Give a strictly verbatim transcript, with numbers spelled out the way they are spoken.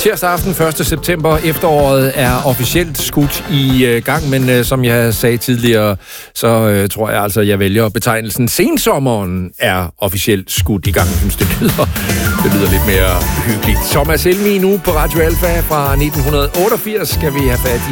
Tirsdag aften, første september. Efteråret er officielt skudt i øh, gang, men øh, som jeg sagde tidligere, så øh, tror jeg altså, jeg vælger betegnelsen sensommeren er officielt skudt i gang. Jeg synes, det lyder, det lyder lidt mere hyggeligt. Thomas Helmig nu på Radio Alfa fra nitten otteogfirs skal vi have fat i.